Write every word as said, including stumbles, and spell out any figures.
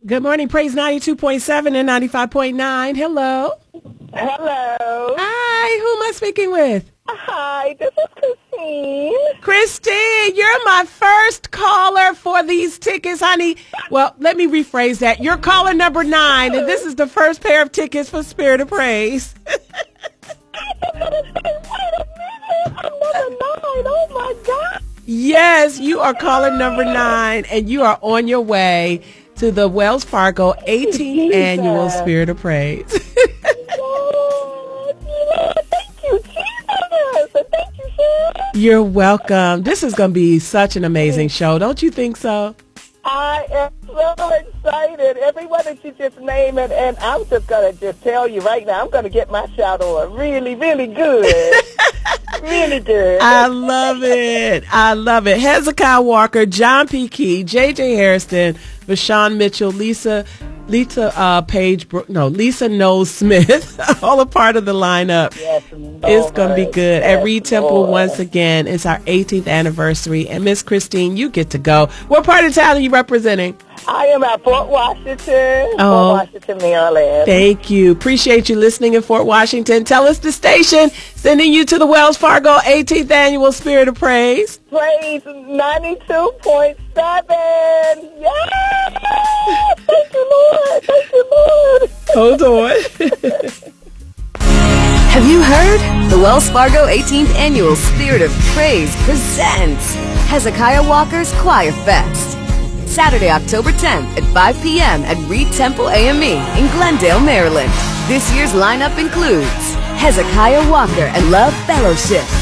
Good morning. Praise ninety-two point seven and ninety-five point nine. Hello. Hello. Hi. Who am I speaking with? Hi, this is Christine. Christine, you're my first caller for these tickets, honey. Well, let me rephrase that. You're caller number nine, and this is the first pair of tickets for Spirit of Praise. I was going to say, wait a minute. I'm number nine. Oh, my God. Yes, you are caller number nine, and you are on your way to the Wells Fargo eighteenth Jesus. Annual Spirit of Praise. Lord, Lord, thank you, Jesus. Thank you, sir. You're welcome. This is going to be such an amazing show. Don't you think so? I am so excited. Everyone that you just named, and, and I'm just going to just tell you right now, I'm going to get my shout on really, really good. Really good. I love it. I love it. Hezekiah Walker, John P. Key, J J Hairston, Vashawn Mitchell, Lisa, Lisa uh, Page, Bro- no, Lisa Knowles Smith, all a part of the lineup. Yes, It's going to be good. yes, At Reed Temple, Lord. once again, it's our eighteenth anniversary. And Miss Christine, you get to go. What part of town are you representing? I am at Fort Washington, Oh. Fort Washington, Maryland. Thank you. Appreciate you listening in Fort Washington. Tell us the station sending you to the Wells Fargo eighteenth Annual Spirit of Praise. Praise ninety-two point seven. Yes! Thank you, Lord. Thank you, Lord. Hold on. Have you heard? The Wells Fargo eighteenth Annual Spirit of Praise presents Hezekiah Walker's Choir Fest. Saturday, October tenth at five p.m. at Reed Temple A M E in Glendale, Maryland. This year's lineup includes Hezekiah Walker and Love Fellowship,